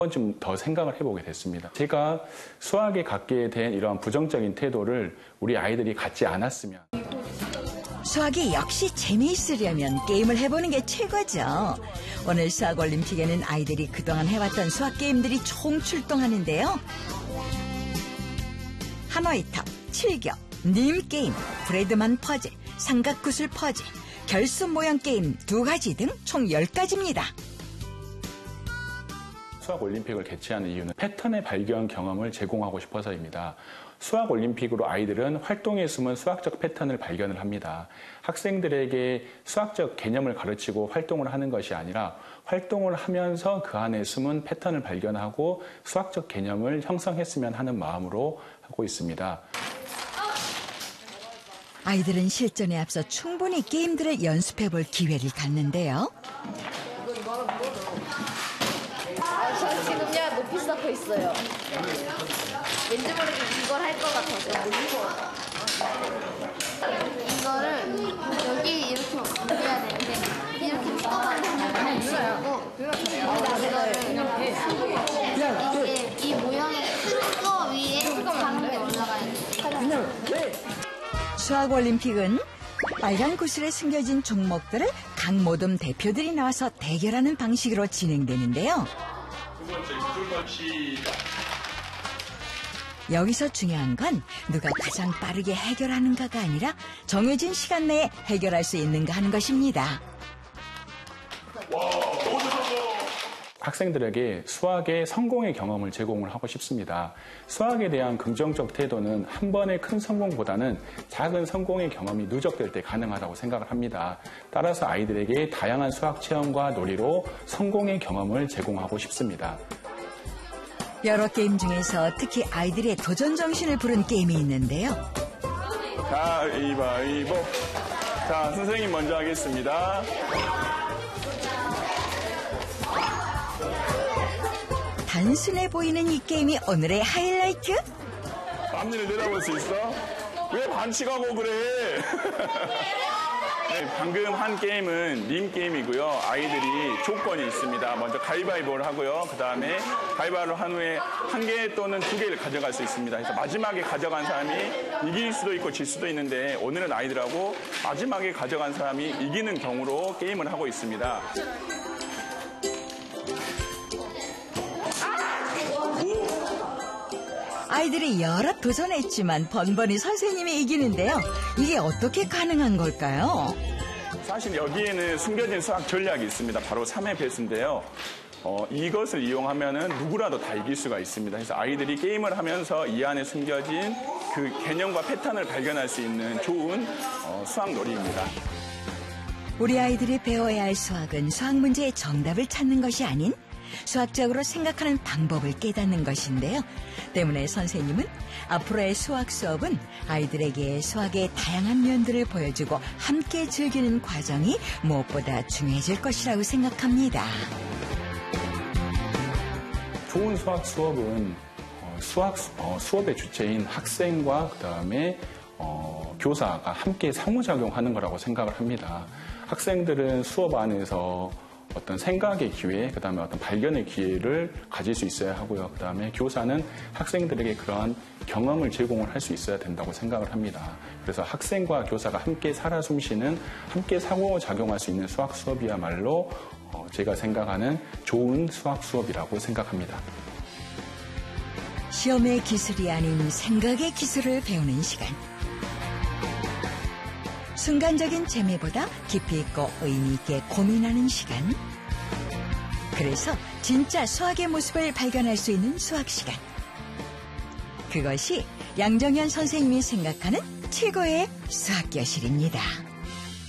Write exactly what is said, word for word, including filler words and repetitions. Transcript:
좀 더 생각을 해보게 됐습니다. 제가 수학에 갖게 된 이러한 부정적인 태도를 우리 아이들이 갖지 않았으면. 수학이 역시 재미있으려면 게임을 해보는 게 최고죠. 오늘 수학올림픽에는 아이들이 그동안 해왔던 수학 게임들이 총출동하는데요. 하노이탑, 칠격, 님게임, 브레드만 퍼즐, 삼각구슬 퍼즐, 결수 모형 게임 두 가지 등 총 열 가지입니다. 수학올림픽을 개최하는 이유는 패턴의 발견 경험을 제공하고 싶어서입니다. 수학올림픽으로 아이들은 활동에 숨은 수학적 패턴을 발견을 합니다. 학생들에게 수학적 개념을 가르치고 활동을 하는 것이 아니라 활동을 하면서 그 안에 숨은 패턴을 발견하고 수학적 개념을 형성했으면 하는 마음으로 하고 있습니다. 아이들은 실전에 앞서 충분히 게임들을 연습해 볼 기회를 갖는데요. 아, 저 지금요 높이 쌓고 있어요. 왠지 모르게 이걸 할 것 같아서 무서워요. 이거를 여기 이렇게 올려야 되는데 이렇게 묶어가지고 할 수 있고 이거를 이게 이 모양이 큰 거 위에 작은 게 올라가야 돼요. 수학올림픽은 빨간 구슬에 숨겨진 종목들을 각 모듬 대표들이 나와서 대결하는 방식으로 진행되는데요. 여기서 중요한 건 누가 가장 빠르게 해결하는가가 아니라 정해진 시간 내에 해결할 수 있는가 하는 것입니다. 학생들에게 수학의 성공의 경험을 제공을 하고 싶습니다. 수학에 대한 긍정적 태도는 한 번의 큰 성공보다는 작은 성공의 경험이 누적될 때 가능하다고 생각을 합니다. 따라서 아이들에게 다양한 수학 체험과 놀이로 성공의 경험을 제공하고 싶습니다. 여러 게임 중에서 특히 아이들의 도전 정신을 부른 게임이 있는데요. 가위바위보. 자, 선생님 먼저 하겠습니다. 단순해 보이는 이 게임이 오늘의 하이라이트? 앞니를 내다볼 수 있어? 왜 반칙하고 그래? 네, 방금 한 게임은 님 게임이고요. 아이들이 조건이 있습니다. 먼저 가위바위보를 하고요. 그 다음에 가위바위보를 한 후에 한 개 또는 두 개를 가져갈 수 있습니다. 그래서 마지막에 가져간 사람이 이길 수도 있고 질 수도 있는데 오늘은 아이들하고 마지막에 가져간 사람이 이기는 경우로 게임을 하고 있습니다. 아이들이 여러 도전했지만 번번이 선생님이 이기는데요. 이게 어떻게 가능한 걸까요? 사실 여기에는 숨겨진 수학 전략이 있습니다. 바로 삼 회 배수인데요. 어, 이것을 이용하면은 누구라도 다 이길 수가 있습니다. 그래서 아이들이 게임을 하면서 이 안에 숨겨진 그 개념과 패턴을 발견할 수 있는 좋은 어, 수학 놀이입니다. 우리 아이들이 배워야 할 수학은 수학 문제의 정답을 찾는 것이 아닌 수학적으로 생각하는 방법을 깨닫는 것인데요. 때문에 선생님은 앞으로의 수학 수업은 아이들에게 수학의 다양한 면들을 보여주고 함께 즐기는 과정이 무엇보다 중요해질 것이라고 생각합니다. 좋은 수학 수업은 수학 어, 수업의 주체인 학생과 그다음에 어, 교사가 함께 상호작용하는 거라고 생각을 합니다. 학생들은 수업 안에서 어떤 생각의 기회, 그다음에 어떤 발견의 기회를 가질 수 있어야 하고요. 그다음에 교사는 학생들에게 그러한 경험을 제공을 할 수 있어야 된다고 생각을 합니다. 그래서 학생과 교사가 함께 살아 숨쉬는, 함께 상호작용할 수 있는 수학 수업이야말로 어, 제가 생각하는 좋은 수학 수업이라고 생각합니다. 시험의 기술이 아닌 생각의 기술을 배우는 시간. 순간적인 재미보다 깊이 있고 의미 있게 고민하는 시간. 그래서 진짜 수학의 모습을 발견할 수 있는 수학 시간. 그것이 양정현 선생님이 생각하는 최고의 수학 교실입니다.